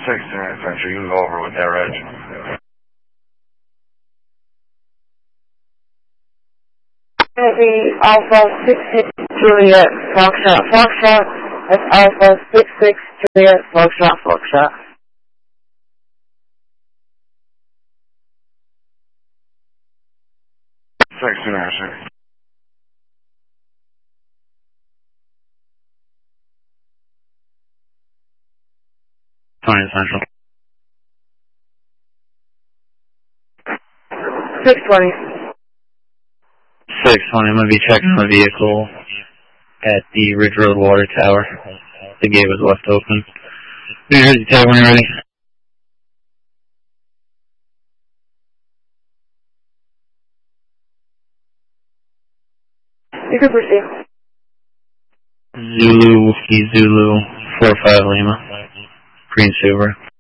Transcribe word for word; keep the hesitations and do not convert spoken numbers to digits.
sixty-nine Central, you can go over with that, Reg. Heavy Alpha six six Juliet Foxtrot Foxtrot. That's Alpha six six Juliet Foxtrot Foxtrot. sixty-nine, sir. twenty Central. six twenty. six twenty, I'm going to be checking the vehicle at the Ridge Road Water Tower. The gate was left open. New Jersey Tower, when you're ready. You can proceed. Zulu, Whiskey Zulu, four five Lima. Green Subaru.